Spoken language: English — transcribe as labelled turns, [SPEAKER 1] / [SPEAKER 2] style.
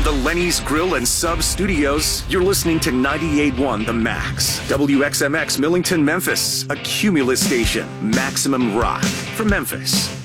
[SPEAKER 1] From the Lenny's Grill and Sub Studios, you're listening to 98.1 The Max. WXMX Millington, Memphis, a Cumulus station. Maximum rock from Memphis.